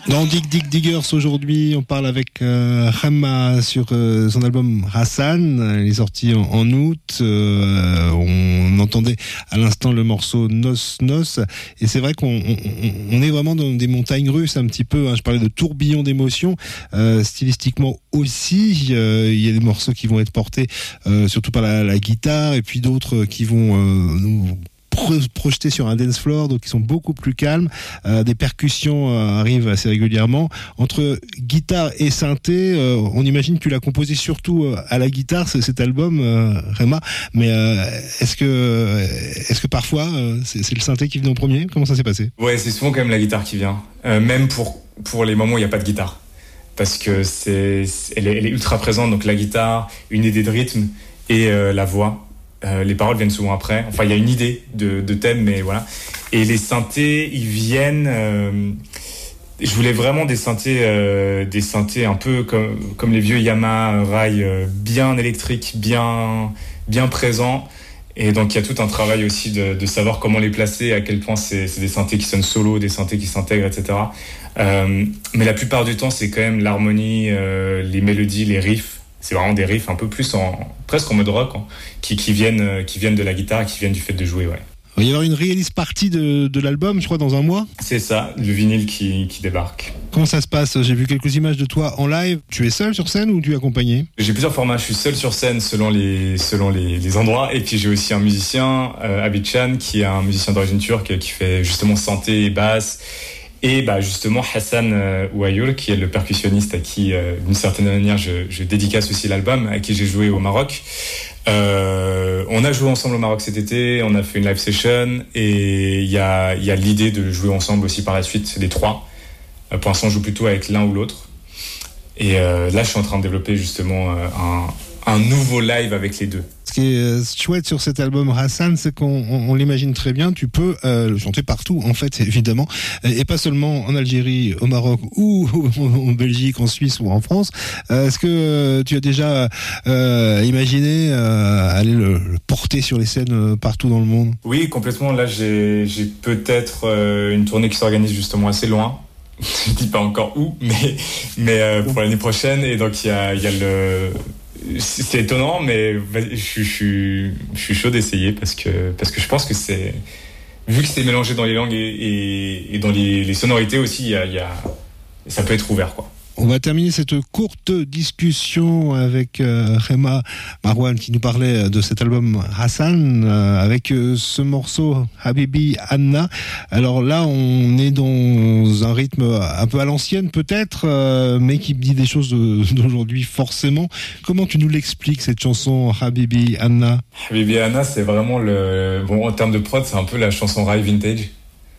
Dans Dig Dig Diggers aujourd'hui, on parle avec Rema sur son album Hassan. Il est sorti en août. On entendait à l'instant le morceau Nos Nos. Et c'est vrai qu'on est vraiment dans des montagnes russes un petit peu. Je parlais de tourbillon d'émotions. Stylistiquement aussi, il y a des morceaux qui vont être portés surtout par la guitare et puis d'autres qui vont nous projetés sur un dance floor, donc ils sont beaucoup plus calmes. Des percussions arrivent assez régulièrement. Entre guitare et synthé, on imagine que tu l'as composé surtout à la guitare, cet album, Rema. Mais est-ce que parfois c'est le synthé qui vient en premier? Comment ça s'est passé? Ouais, c'est souvent quand même la guitare qui vient. Même pour les moments où il n'y a pas de guitare. Parce que elle est ultra présente, donc la guitare, une idée de rythme et la voix. Les paroles viennent souvent après. Enfin, il y a une idée de thème, mais voilà. Et les synthés, ils viennent. Je voulais vraiment des synthés un peu comme les vieux Yamaha Rai, bien électriques, bien présents. Et donc, il y a tout un travail aussi de savoir comment les placer, à quel point c'est des synthés qui sonnent solo, des synthés qui s'intègrent, etc. Mais la plupart du temps, c'est quand même l'harmonie, les mélodies, les riffs. C'est vraiment des riffs un peu plus presque en mode rock, qui viennent de la guitare, qui viennent du fait de jouer, ouais. Il va y avoir une release party de l'album, je crois, dans un mois. C'est ça, le vinyle qui débarque. Comment ça se passe? J'ai vu quelques images de toi en live. Tu es seul sur scène ou tu es accompagné? J'ai plusieurs formats. Je suis seul sur scène selon les endroits. Et puis j'ai aussi un musicien, Abidjan, qui est un musicien d'origine turque, qui fait justement synthé et basse. Et justement Hassan Ouayoul, qui est le percussionniste à qui d'une certaine manière je dédicace aussi l'album, à qui j'ai joué au Maroc. On a joué ensemble au Maroc cet été, on a fait une live session et il y a l'idée de jouer ensemble aussi par la suite, les trois. Pour l'instant, on joue plutôt avec l'un ou l'autre. Et là, je suis en train de développer justement un nouveau live avec les deux. Ce qui est chouette sur cet album Hassan, c'est qu'on l'imagine très bien, tu peux le chanter partout, en fait, évidemment, et pas seulement en Algérie, au Maroc, ou en Belgique, en Suisse ou en France. Est-ce que tu as déjà imaginé aller le porter sur les scènes partout dans le monde? Oui, complètement. Là, j'ai peut-être une tournée qui s'organise justement assez loin. Je dis pas encore où, mais pour l'année prochaine. Et donc, il y a le... C'est étonnant, mais je suis chaud d'essayer parce que je pense que c'est, vu que c'est mélangé dans les langues et dans les sonorités aussi, ça peut être ouvert, quoi. On va terminer cette courte discussion avec Rema Marwan qui nous parlait de cet album Hassan avec ce morceau Habibi Anna. Alors là, on est dans un rythme un peu à l'ancienne peut-être, mais qui dit des choses d'aujourd'hui forcément. Comment tu nous l'expliques cette chanson Habibi Anna? Habibi Anna, c'est vraiment en termes de prod, c'est un peu la chanson Rai vintage.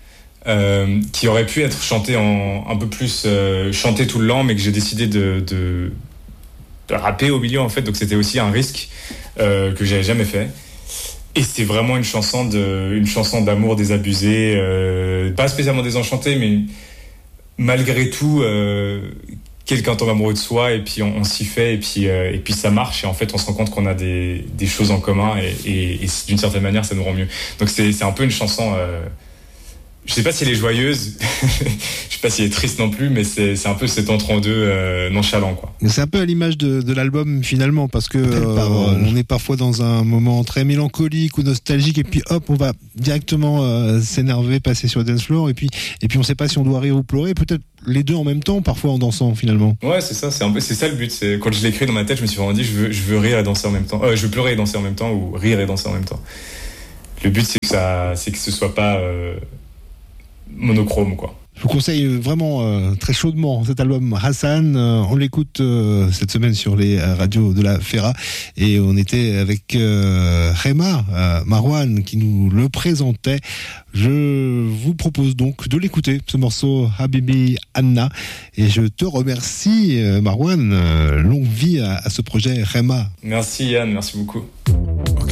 Qui aurait pu être chantée un peu plus chantée tout le long, mais que j'ai décidé de rapper au milieu en fait, donc c'était aussi un risque que j'avais jamais fait. Et c'est vraiment une chanson d'amour désabusé, pas spécialement désenchanté, mais malgré tout quelqu'un tombe amoureux de soi et puis on s'y fait et puis ça marche et en fait on se rend compte qu'on a des choses en commun et d'une certaine manière ça nous rend mieux. Donc c'est un peu une chanson. Je sais pas si elle est joyeuse, je sais pas si elle est triste non plus, mais c'est un peu cet entre-deux nonchalant, quoi. C'est un peu à l'image de l'album finalement, parce que on est parfois dans un moment très mélancolique ou nostalgique, et puis hop, on va directement s'énerver, passer sur le dance floor, et puis on sait pas si on doit rire ou pleurer, peut-être les deux en même temps, parfois en dansant finalement. Ouais, c'est ça, c'est ça le but. C'est quand je l'ai écrit dans ma tête, je me suis vraiment dit, je veux rire et danser en même temps. Je veux pleurer et danser en même temps, ou rire et danser en même temps. Le but c'est que ce soit pas monochrome, quoi. Je vous conseille vraiment très chaudement cet album Hassan. On l'écoute cette semaine sur les radios de la Fera et on était avec Rema Marwan qui nous le présentait. Je vous propose donc de l'écouter, ce morceau Habibi Anna, et je te remercie Marwan. Longue vie à ce projet Rema. Merci Yann, merci beaucoup.